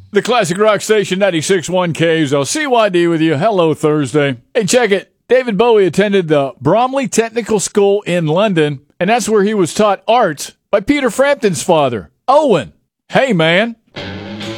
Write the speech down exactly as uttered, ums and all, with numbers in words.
The Classic Rock Station ninety-six point one K Z L. C Y D with you. Hello, Thursday. Hey, check it. David Bowie attended the Bromley Technical School in London, and that's where he was taught art by Peter Frampton's father, Owen. Hey, man.